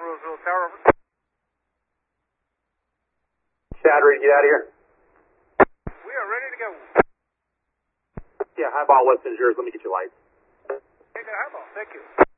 Roseville Tower. Chad, ready to get out of here? We are ready to go. Yeah, highball West Injures. Let me get your lights. Take that highball. Thank you.